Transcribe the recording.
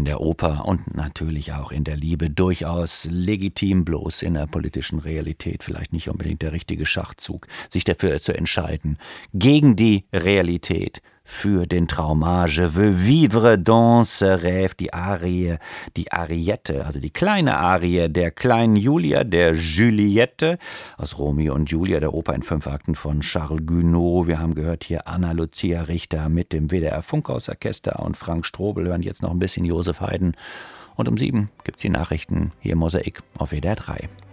der Oper und natürlich auch in der Liebe durchaus legitim, bloß in der politischen Realität vielleicht nicht unbedingt der richtige Schachzug, sich dafür zu entscheiden, gegen die Realität, für den Trauma. Je veux vivre dans ce rêve, die Arie, die Ariette, also die kleine Arie der kleinen Julia, der Juliette aus Romeo und Julia, der Oper in 5 Akten von Charles Gounod. Wir haben gehört hier Anna Lucia Richter mit dem WDR Funkhausorchester und Frank Strobel hören jetzt noch ein bisschen Josef Haydn. Und um 7 gibt's die Nachrichten hier im Mosaik auf WDR 3.